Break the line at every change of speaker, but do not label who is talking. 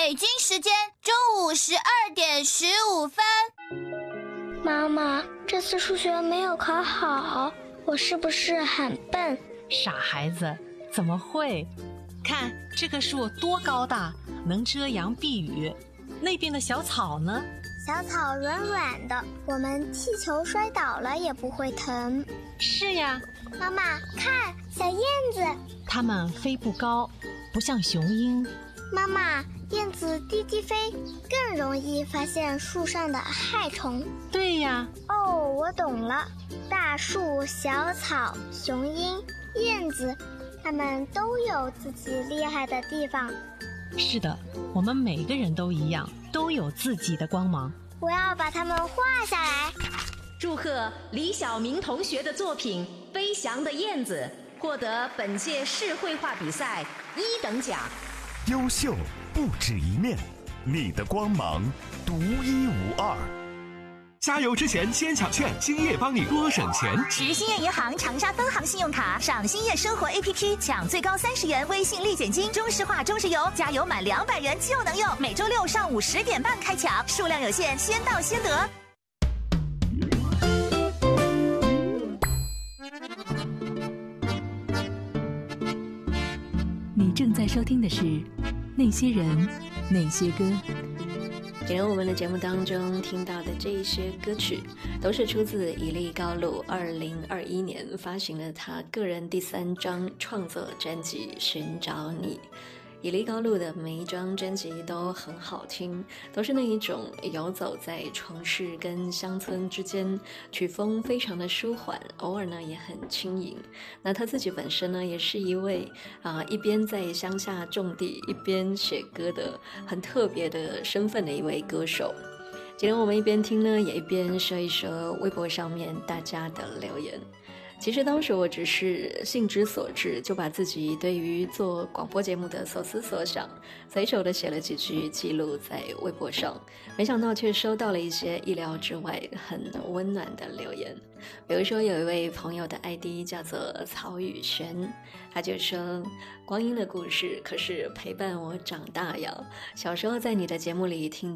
北京时间中午12:15。
妈妈，这次数学没有考好，我是不是很笨？
傻孩子，怎么会？看这棵树多高大，能遮阳避雨。那边的小草呢？
小草软软的，我们踢球摔倒了也不会疼。
是呀。
妈妈，看，小燕子。
它们飞不高，不像雄鹰。
妈妈，燕子低低飞，更容易发现树上的害虫。
对呀。
哦，我懂了。大树、小草、雄鹰、燕子，它们都有自己厉害的地方。
是的，我们每个人都一样，都有自己的光芒。
我要把它们画下来。
祝贺李晓明同学的作品《飞翔的燕子》获得本届市绘画比赛1等奖。
优秀不止一面，你的光芒独一无二。
加油之前先抢券，兴业帮你多省钱。
持兴业银行长沙分行信用卡上兴业生活 APP 抢最高30元微信立减金，中石化中石油加油满200元就能用。每周六上午10点半开抢，数量有限，先到先得。
你正在收听的是《那些人那些歌》。
今天我们的节目当中听到的这一些歌曲都是出自以利高露2021年发行了他个人第3张创作专辑《寻找你》。以利高露的每一张专辑都很好听，都是那一种游走在城市跟乡村之间，曲风非常的舒缓，偶尔呢也很轻盈。那他自己本身呢也是一位一边在乡下种地一边写歌的很特别的身份的一位歌手。今天我们一边听呢也一边说一说微博上面大家的留言。其实当时我只是兴之所至，就把自己对于做广播节目的所思所想随手的写了几句记录在微博上，没想到却收到了一些意料之外很温暖的留言。比如说有一位朋友的 ID 叫做曹宇轩，他就说，光阴的故事可是陪伴我长大呀，小时候在你的节目里听